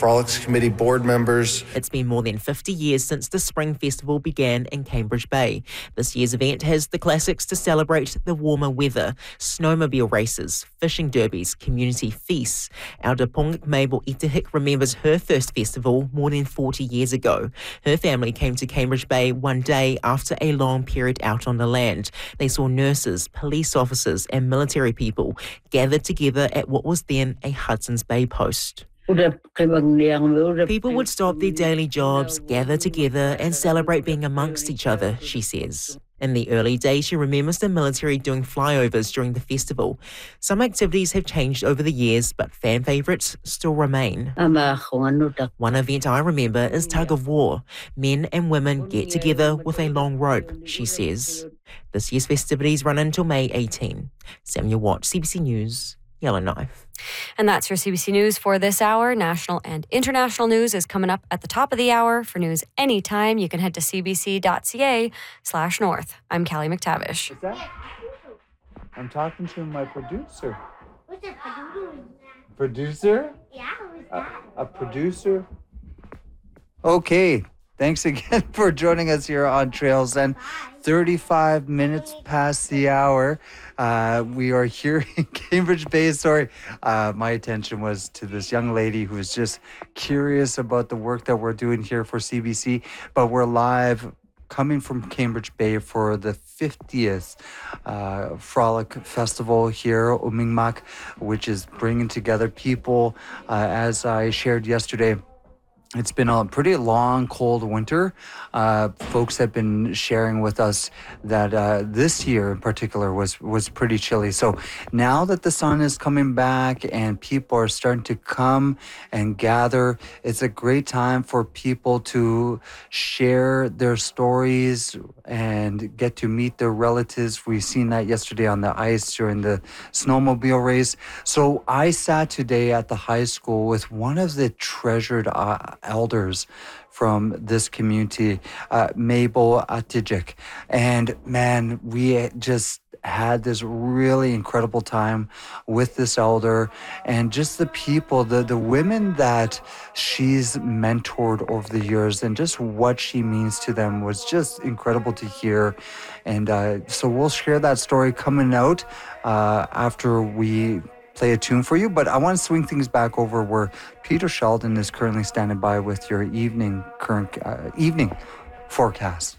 Frolics Committee board members. It's been more than 50 years since the Spring Festival began in Cambridge Bay. This year's event has the classics to celebrate the warmer weather, snowmobile races, fishing derbies, community feasts. Our Dapong Mabel Itahik remembers her first festival more than 40 years ago. Her family came to Cambridge Bay one day after a long period out on the land. They saw nurses, police officers and military people gathered together at what was then a Hudson's Bay post. People would stop their daily jobs, gather together and celebrate being amongst each other, she says. In the early days, she remembers the military doing flyovers during the festival. Some activities have changed over the years, but fan favourites still remain. One event I remember is tug of war. Men and women get together with a long rope, she says. This year's festivities run until May 18. Samuel Watt, CBC News, Yellowknife. And that's your CBC News for this hour. National and international news is coming up at the top of the hour. For news anytime, you can head to cbc.ca/north. I'm Callie McTavish. What's that? I'm talking to my producer. What's a producer? Producer? Yeah, who's that? A producer? Okay. Thanks again for joining us here on Trails and 35 minutes past the hour. We are here in Cambridge Bay. Sorry, my attention was to this young lady who is just curious about the work that we're doing here for CBC. But we're live coming from Cambridge Bay for the 50th Frolic Festival here, Umingmak, which is bringing together people. As I shared yesterday, it's been a pretty long, cold winter. Folks have been sharing with us that this year in particular was pretty chilly. So now that the sun is coming back and people are starting to come and gather, it's a great time for people to share their stories and get to meet their relatives. We've seen that yesterday on the ice during the snowmobile race. So I sat today at the high school with one of the treasured elders from this community, Mabel Atijik. And man, we just had this really incredible time with this elder and just the people, the women that she's mentored over the years and just what she means to them was just incredible to hear. And so we'll share that story coming out after we play a tune for you, but I want to swing things back over where Peter Sheldon is currently standing by with your evening forecast.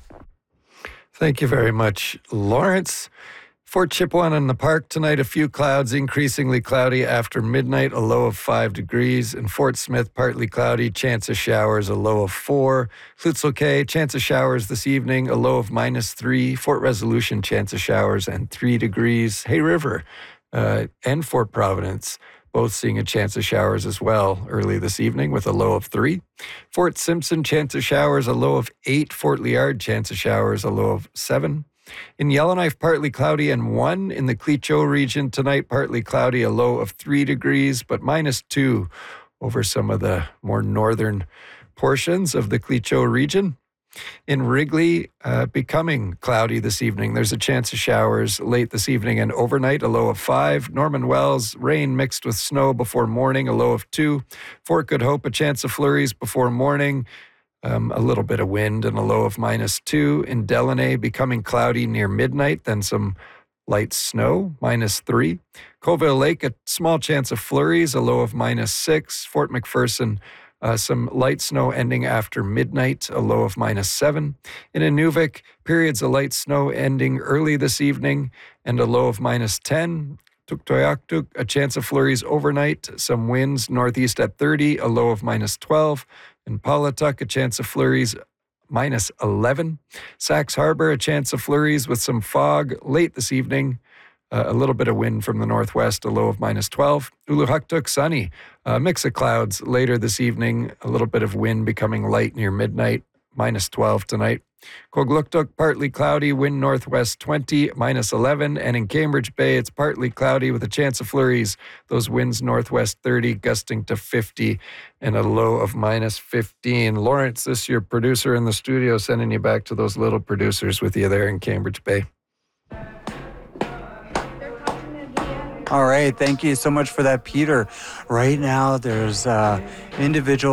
Thank you very much, Lawrence. Fort Chipewyan in the park tonight, a few clouds, increasingly cloudy after midnight, a low of 5 degrees. In Fort Smith, partly cloudy, chance of showers, a low of 4. Lutzel Cay, chance of showers this evening, a low of -3. Fort Resolution, chance of showers and 3 degrees. Hay River and Fort Providence, both seeing a chance of showers as well early this evening with a low of 3. Fort Simpson, chance of showers, a low of 8. Fort Liard, chance of showers, a low of 7. In Yellowknife, partly cloudy and 1. In the Clecho region tonight, partly cloudy, a low of 3 degrees, but -2 over some of the more northern portions of the Clecho region. In Wrigley, becoming cloudy this evening. There's a chance of showers late this evening and overnight, a low of 5. Norman Wells, rain mixed with snow before morning, a low of 2. Fort Good Hope, a chance of flurries before morning, a little bit of wind and a low of -2. In Delaney, becoming cloudy near midnight, then some light snow, -3. Colville Lake, a small chance of flurries, a low of -6. Fort McPherson, some light snow ending after midnight, a low of -7. In Inuvik, periods of light snow ending early this evening and a low of -10. Tuktoyaktuk, a chance of flurries overnight, some winds northeast at 30, a low of -12. In Pawlatuck, a chance of flurries, -11. Sax Harbor, a chance of flurries with some fog late this evening. A little bit of wind from the northwest, a low of -12. Uluhuktuk, sunny. A mix of clouds later this evening. A little bit of wind becoming light near midnight, -12 tonight. Kogluktuk, partly cloudy, wind northwest 20, -11. And in Cambridge Bay, it's partly cloudy with a chance of flurries. Those winds northwest 30, gusting to 50, and a low of -15. Lawrence, this is your producer in the studio, sending you back to those little producers with you there in Cambridge Bay. All right. Thank you so much for that, Peter. Right now, there's individual